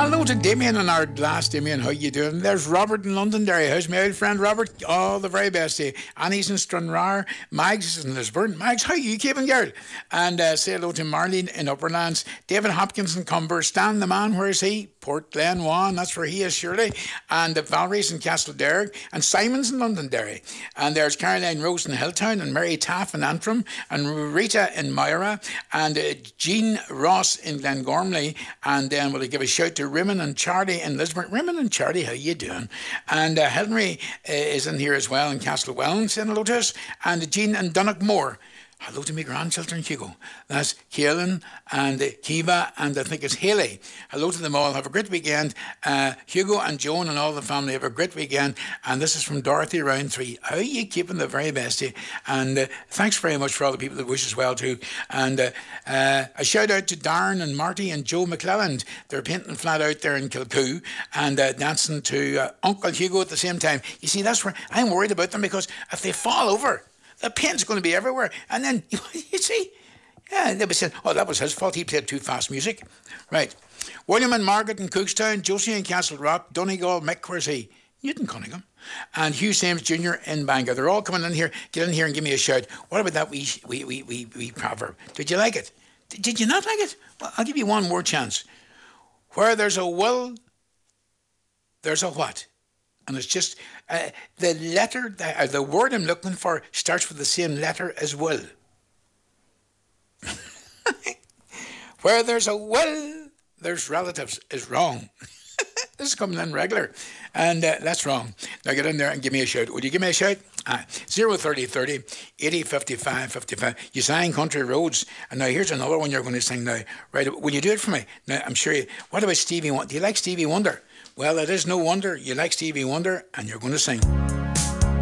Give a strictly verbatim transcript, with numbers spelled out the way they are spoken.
Hello to Damien and our last Damien. How you doing? There's Robert in Londonderry. How's my old friend Robert? All the very best to you. Annie's in Stranraer. Mags is in Lisburn. Mags, how you keeping, girl? And uh, say hello to Marlene in Upperlands. David Hopkins in Cumber. Stan the man, where is he? Port Glenwan, that's where he is surely. And uh, Valerie's in Castlederrick. And Simon's in Londonderry. And there's Caroline Rose in Hilltown. And Mary Taff in Antrim. And Rita in Myra. And uh, Jean Ross in Glengormley. And then we'll give a shout to Rimon and Charlie in Lisburn. Rimon and Charlie, how you doing? And uh, Henry uh, is in here as well in Castlewellan, saying hello to us. And Jean and Donoghmore. Hello to my grandchildren, Hugo. That's Kaelin and uh, Kiva and I think it's Haley. Hello to them all. Have a great weekend. Uh, Hugo and Joan and all the family have a great weekend. And this is from Dorothy Round three. How are you keeping the very best? Eh? And uh, thanks very much for all the people that wish us well too. And uh, uh, a shout out to Darren and Marty and Joe McClelland. They're painting flat out there in Kilcoo and uh, dancing to uh, Uncle Hugo at the same time. You see, that's where I'm worried about them, because if they fall over, the paint's going to be everywhere. And then, you see, yeah, they be saying, oh, that was his fault. He played too fast music. Right. William and Margaret in Cookstown, Josie in Castle Rock, Donegal, Mick, where's he? Newton Cunningham. And Hugh Sames Junior in Bangor. They're all coming in here. Get in here and give me a shout. What about that wee, wee, wee, wee, wee proverb? Did you like it? Did you not like it? Well, I'll give you one more chance. Where there's a will, there's a what? And it's just, uh, the letter, the, uh, the word I'm looking for starts with the same letter as will. Where there's a will, there's relatives, is wrong. This is coming in regular. And uh, that's wrong. Now get in there and give me a shout. Would you give me a shout? Ah, zero thirty thirty, eighty, fifty-five, fifty-five. You sang Country Roads. And now here's another one you're going to sing now. Right, will you do it for me? Now, I'm sure you, what about Stevie Wonder? Do you like Stevie Wonder? Well, it is no wonder you like Stevie Wonder and you're going to sing.